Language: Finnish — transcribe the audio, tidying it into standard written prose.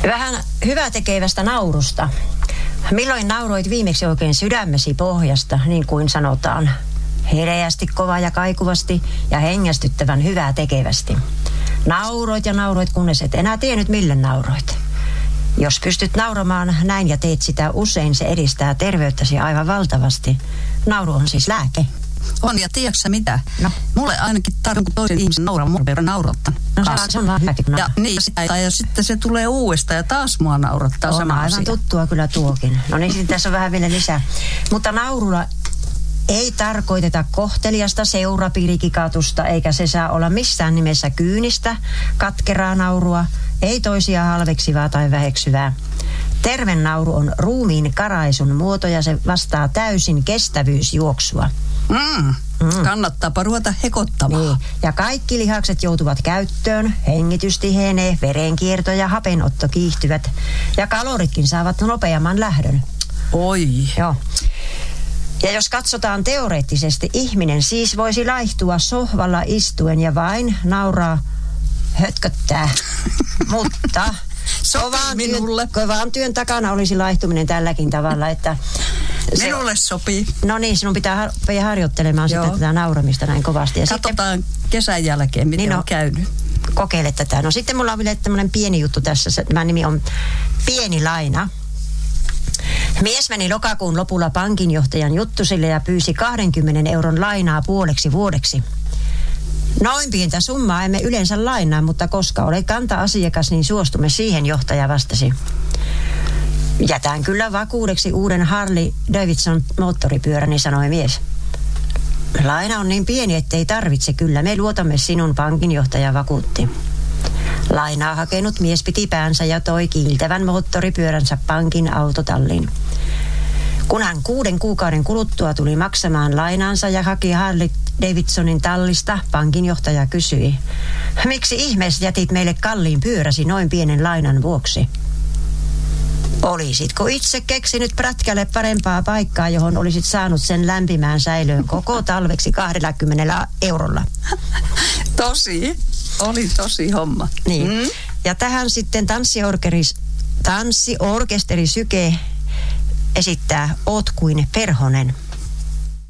Vähän hyvää tekevästä naurusta. Milloin nauroit viimeksi oikein sydämesi pohjasta, niin kuin sanotaan? Hereästi, kova ja kaikuvasti ja hengästyttävän hyvää tekevästi. Nauroit ja nauroit, kunnes et enää tiennyt mille nauroit. Jos pystyt nauramaan näin ja teet sitä usein, se edistää terveyttäsi aivan valtavasti. Nauru on siis lääke. On, ja tiedätkö mitä? No. Mulle ainakin tarvitsen toisen ihmisen naurattanut. No se on vaan hyvä. Ja sitten se tulee uudestaan ja taas mua naurattaa sama aivan asia. tuttua kyllä tuokin. No niin, sitten tässä on vähän vielä lisää. Mutta naurulla ei tarkoiteta kohteliasta seurapiirikikatusta, eikä se saa olla missään nimessä kyynistä, katkeraa naurua, ei toisia halveksivaa tai väheksyvää. Terve nauru on ruumiin karaisun muoto ja se vastaa täysin kestävyysjuoksua. Kannattaapa ruveta hekottamaan. Niin. Ja kaikki lihakset joutuvat käyttöön, hengitys tihenee, verenkierto ja hapenotto kiihtyvät ja kaloritkin saavat nopeamman lähdön. Oi. Joo. Ja jos katsotaan teoreettisesti, ihminen siis voisi laihtua sohvalla istuen ja vain hötköttää. Mutta kovan työn takana olisi laihtuminen tälläkin tavalla, että minulle sopii. No niin, sinun pitää harjoittelemaan sitä tätä nauramista näin kovasti. Ja katsotaan kesän jälkeen, miten on käynyt. Kokeile tätä. No sitten mulla on vielä tämmöinen pieni juttu tässä. Tämä nimi on Pieni laina. Mies meni lokakuun lopulla pankinjohtajan juttusille ja pyysi 20 euron lainaa puoleksi vuodeksi. Noin pientä summaa emme yleensä lainaa, mutta koska olet kanta-asiakas, niin suostumme siihen, johtaja vastasi. Jätän kyllä vakuudeksi uuden Harley Davidson moottoripyöräni, sanoi mies. Laina on niin pieni, ettei tarvitse, kyllä me luotamme sinun, pankinjohtaja vakuutti. Lainaa hakenut mies piti päänsä ja toi kiiltävän moottoripyöränsä pankin autotalliin. Kun hän 6 kuukauden kuluttua tuli maksamaan lainaansa ja haki Harley Davidsonin tallista, pankinjohtaja kysyi, miksi ihmeessä jätit meille kalliin pyöräsi noin pienen lainan vuoksi? Olisitko itse keksinyt prätkälle parempaa paikkaa, johon olisit saanut sen lämpimään säilöön koko talveksi 20 eurolla? Oli tosi homma. Niin. Ja tähän sitten tanssiorkesteri Syke esittää Oot kuin perhonen.